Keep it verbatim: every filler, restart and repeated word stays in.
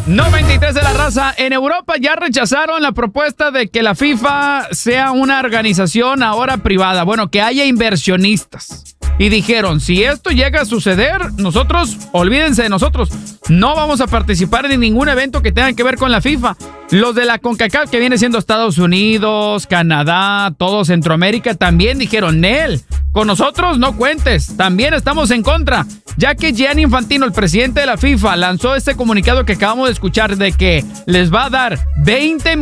noventa y tres de la raza. En Europa ya rechazaron la propuesta de que la FIFA sea una organización ahora privada. Bueno, que haya inversionistas. Y dijeron, si esto llega a suceder, nosotros, olvídense de nosotros, no vamos a participar en ningún evento que tenga que ver con la FIFA. Los de la CONCACAF, que viene siendo Estados Unidos, Canadá, todo Centroamérica, también dijeron, Nel, con nosotros no cuentes, también estamos en contra, ya que Gianni Infantino, el presidente de la FIFA, lanzó este comunicado que acabamos de escuchar de que les va a dar veinte